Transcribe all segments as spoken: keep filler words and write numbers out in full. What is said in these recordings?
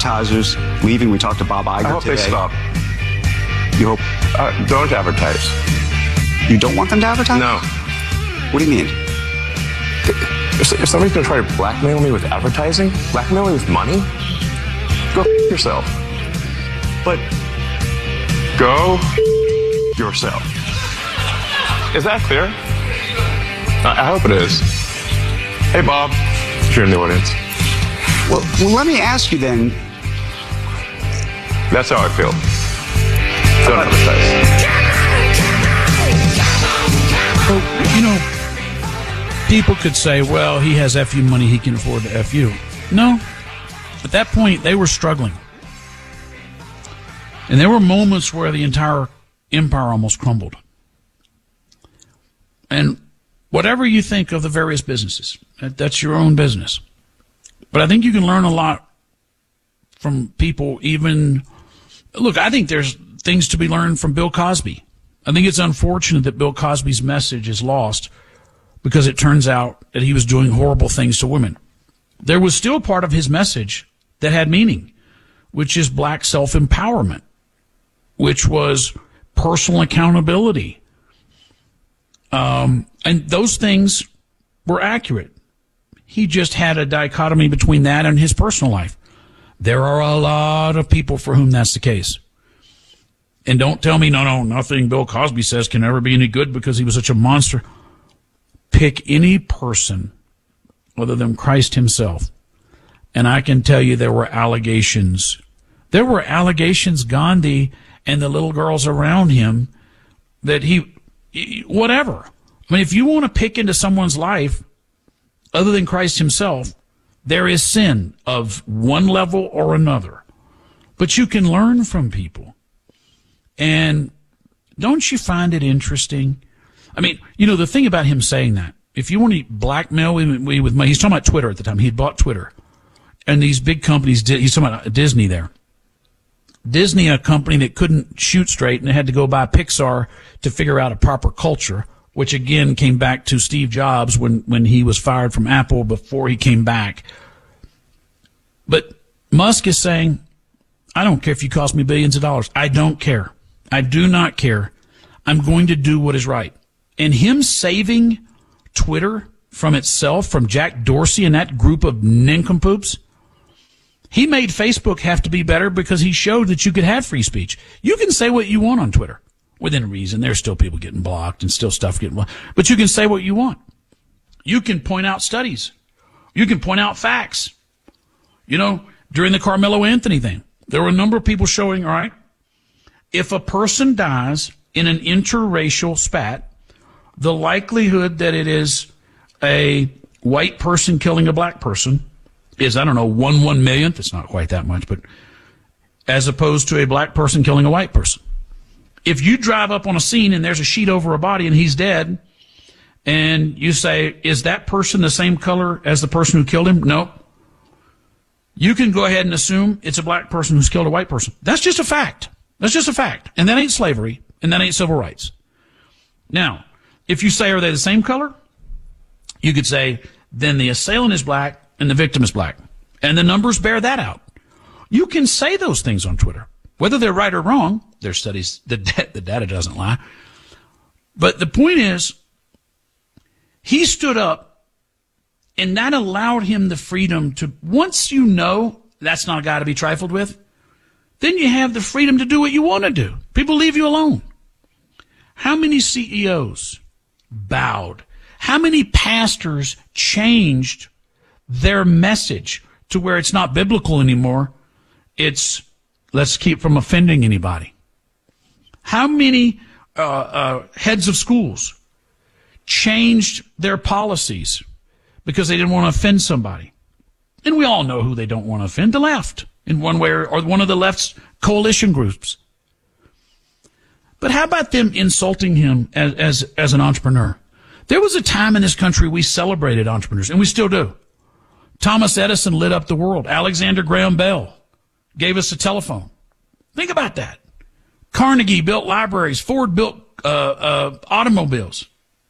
advertisers leaving. We talked to Bob Iger I hope today. they stop. You hope? Uh, don't advertise. You don't want them to advertise? No. What do you mean? If, if somebody's going to try to blackmail me with advertising, blackmail me with money, go f- yourself. But go f- yourself. Is that clear? I, I hope it is. Hey, Bob, if you're in the audience. Well, well, let me ask you then. That's how I feel. Don't advertise. Well, you know, people could say, well, he has F U money, he can afford to F you. No. At that point, they were struggling. And there were moments where the entire empire almost crumbled. And whatever you think of the various businesses, that, that's your own business. But I think you can learn a lot from people even... Look, I think there's things to be learned from Bill Cosby. I think it's unfortunate that Bill Cosby's message is lost because it turns out that he was doing horrible things to women. There was still part of his message that had meaning, which is black self-empowerment, which was personal accountability. Um, and those things were accurate. He just had a dichotomy between that and his personal life. There are a lot of people for whom that's the case. And don't tell me, no, no, nothing Bill Cosby says can ever be any good because he was such a monster. Pick any person other than Christ himself. And I can tell you there were allegations. There were allegations, Gandhi and the little girls around him, that he, whatever. I mean, if you want to pick into someone's life other than Christ himself, there is sin of one level or another. But you can learn from people. And don't you find it interesting? I mean, you know, the thing about him saying that, if you want to blackmail me with money, he's talking about Twitter at the time. He had bought Twitter. And these big companies, he's talking about Disney there. Disney, a company that couldn't shoot straight and had to go buy Pixar to figure out a proper culture, which again came back to Steve Jobs when, when he was fired from Apple before he came back. But Musk is saying, I don't care if you cost me billions of dollars. I don't care. I do not care. I'm going to do what is right. And him saving Twitter from itself, from Jack Dorsey and that group of nincompoops, he made Facebook have to be better because he showed that you could have free speech. You can say what you want on Twitter within reason. There's still people getting blocked and still stuff getting blocked. But you can say what you want. You can point out studies. You can point out facts. You know, during the Carmelo Anthony thing, there were a number of people showing, all right, if a person dies in an interracial spat, the likelihood that it is a white person killing a black person is, I don't know, one one millionth. It's not quite that much, but as opposed to a black person killing a white person. If you drive up on a scene and there's a sheet over a body and he's dead, and you say, is that person the same color as the person who killed him? No. You can go ahead and assume it's a black person who's killed a white person. That's just a fact. That's just a fact. And that ain't slavery, and that ain't civil rights. Now, if you say, are they the same color? You could say, then the assailant is black and the victim is black. And the numbers bear that out. You can say those things on Twitter. Whether they're right or wrong, there's studies, the, the data doesn't lie. But the point is, he stood up, and that allowed him the freedom to, once you know that's not a guy to be trifled with, then you have the freedom to do what you want to do. People leave you alone. How many C E Os bowed? How many pastors changed their message to where it's not biblical anymore? It's, let's keep from offending anybody. How many uh, uh, heads of schools changed their policies because they didn't want to offend somebody? And we all know who they don't want to offend, the left, in one way or, or one of the left's coalition groups. But how about them insulting him as, as, as an entrepreneur? There was a time in this country we celebrated entrepreneurs, and we still do. Thomas Edison lit up the world. Alexander Graham Bell gave us a telephone. Think about that. Carnegie built libraries. Ford built uh, uh, automobiles.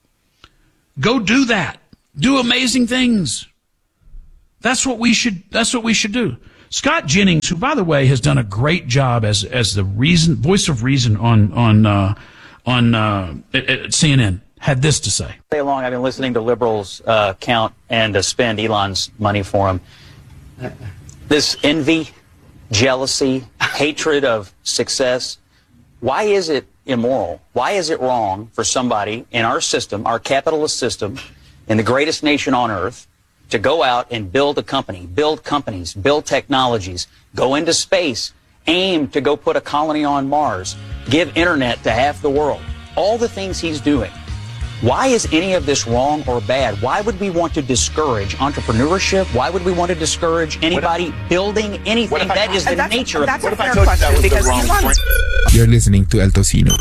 Go do that. Do amazing things. That's what we should, that's what we should do. Scott Jennings, who, by the way, has done a great job as as the reason voice of reason on on uh, on uh, at, at C N N, had this to say. Day long, I've been listening to liberals uh, count and uh, spend Elon's money for him. This envy, jealousy, hatred of success. Why is it immoral? Why is it wrong for somebody in our system, our capitalist system, in the greatest nation on earth, to go out and build a company, build companies, build technologies, go into space, aim to go put a colony on Mars, give internet to half the world, all the things he's doing? Why is any of this wrong or bad? Why would we want to discourage entrepreneurship? Why would we want to discourage anybody building anything? I, that is the that's, nature of that's it. a fair question because Elon. You're listening to El Tocino.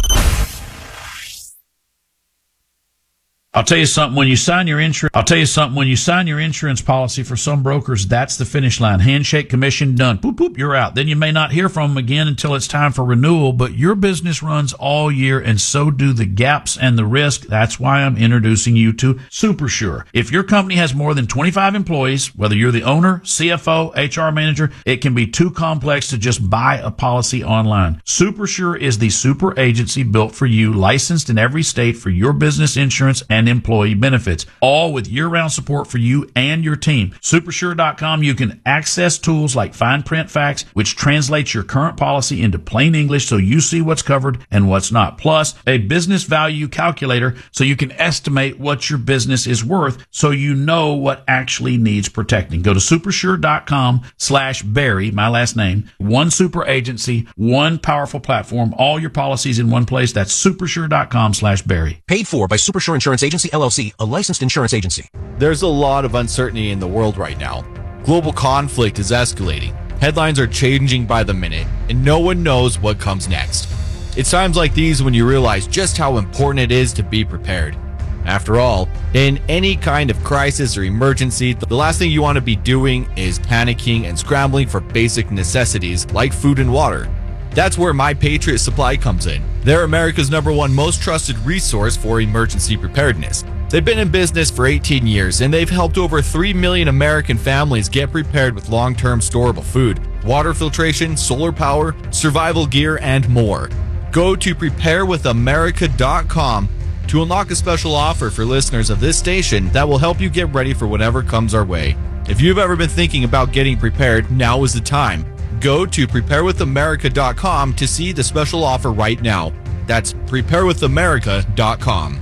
I'll tell you something, when you sign your insurance, I'll tell you something, when you sign your insurance policy for some brokers, that's the finish line. Handshake, commission, done. Boop, boop, you're out. Then you may not hear from them again until it's time for renewal, but your business runs all year and so do the gaps and the risk. That's why I'm introducing you to SuperSure. If your company has more than twenty-five employees, whether you're the owner, C F O, H R manager, it can be too complex to just buy a policy online. SuperSure is the super agency built for you, licensed in every state for your business insurance and employee benefits, all with year-round support for you and your team. Supersure dot com, you can access tools like fine print facts, which translates your current policy into plain English so you see what's covered and what's not. Plus, a business value calculator so you can estimate what your business is worth so you know what actually needs protecting. Go to supersure dot com slash Barry, my last name, one super agency, one powerful platform, all your policies in one place. That's supersure dot com slash Barry. Paid for by Supersure Insurance Agency, L L C, a licensed insurance agency. There's a lot of uncertainty in the world right now. Global conflict is escalating. Headlines are changing by the minute, and no one knows what comes next. It's times like these when you realize just how important it is to be prepared. After all, in any kind of crisis or emergency, the last thing you want to be doing is panicking and scrambling for basic necessities like food and water. That's where My Patriot Supply comes in. They're America's number one most trusted resource for emergency preparedness. They've been in business for eighteen years, and they've helped over three million American families get prepared with long-term storable food, water filtration, solar power, survival gear, and more. Go to prepare with america dot com to unlock a special offer for listeners of this station that will help you get ready for whatever comes our way. If you've ever been thinking about getting prepared, now is the time. Go to prepare with america dot com to see the special offer right now. That's prepare with america dot com.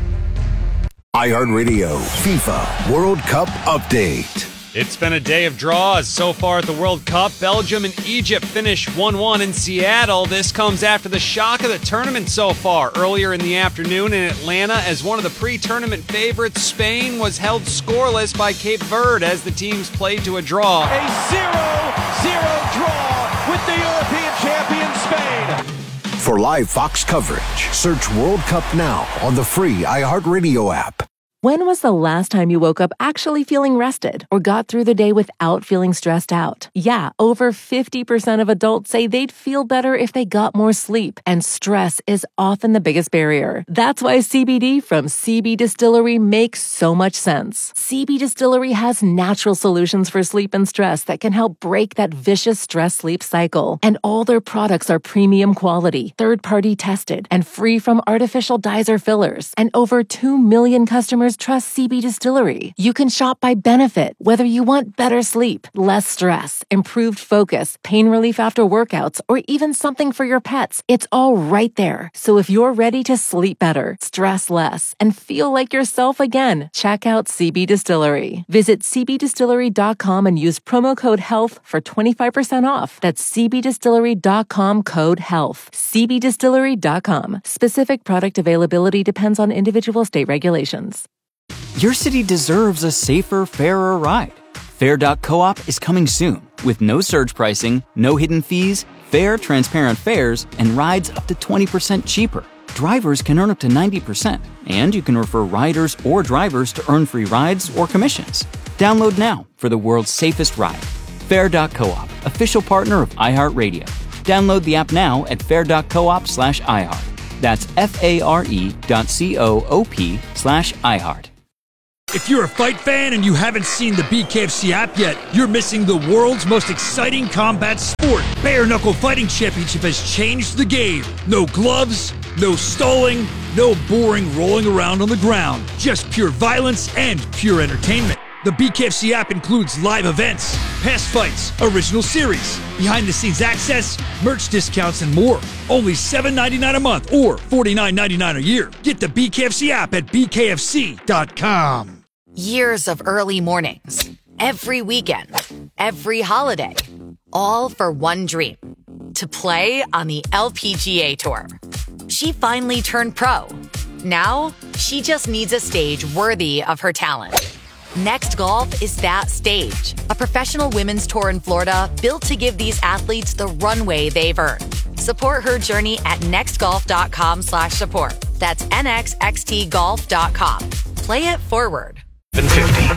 iHeartRadio FIFA World Cup Update. It's been a day of draws so far at the World Cup. Belgium and Egypt finished one one in Seattle. This comes after the shock of the tournament so far. Earlier in the afternoon in Atlanta, as one of the pre-tournament favorites, Spain was held scoreless by Cape Verde as the teams played to a draw. A zero zero draw with the European champion Spain. For live Fox coverage, search World Cup now on the free iHeartRadio app. When was the last time you woke up actually feeling rested or got through the day without feeling stressed out? Yeah, over fifty percent of adults say they'd feel better if they got more sleep, and stress is often the biggest barrier. That's why C B D from C B Distillery makes so much sense. C B Distillery has natural solutions for sleep and stress that can help break that vicious stress-sleep cycle. And all their products are premium quality, third-party tested, and free from artificial dyes or fillers. And over two million customers trust C B Distillery. You can shop by benefit, whether you want better sleep, less stress, improved focus, pain relief after workouts, or even something for your pets. It's all right there. So if you're ready to sleep better, stress less, and feel like yourself again, check out C B Distillery. Visit c b distillery dot com and use promo code HEALTH for twenty-five percent off. That's c b distillery dot com code HEALTH. c b distillery dot com. Specific product availability depends on individual state regulations. Your city deserves a safer, fairer ride. Fair dot coop is coming soon with no surge pricing, no hidden fees, fair, transparent fares, and rides up to twenty percent cheaper. Drivers can earn up to ninety percent, and you can refer riders or drivers to earn free rides or commissions. Download now for the world's safest ride. Fair dot coop, official partner of iHeartRadio. Download the app now at fair dot coop slash iHeart. That's F A R E dot C O O P slash iHeart. If you're a fight fan and you haven't seen the B K F C app yet, you're missing the world's most exciting combat sport. Bare Knuckle Fighting Championship has changed the game. No gloves, no stalling, no boring rolling around on the ground. Just pure violence and pure entertainment. The B K F C app includes live events, past fights, original series, behind-the-scenes access, merch discounts, and more. Only seven dollars and ninety-nine cents a month or forty-nine dollars and ninety-nine cents a year. Get the B K F C app at B K F C dot com. Years of early mornings, every weekend, every holiday, all for one dream, to play on the L P G A Tour. She finally turned pro. Now, she just needs a stage worthy of her talent. Next Golf is that stage, a professional women's tour in Florida built to give these athletes the runway they've earned. Support her journey at nextgolf.com slash support. That's N X X T golf dot com. Play it forward. seven fifty.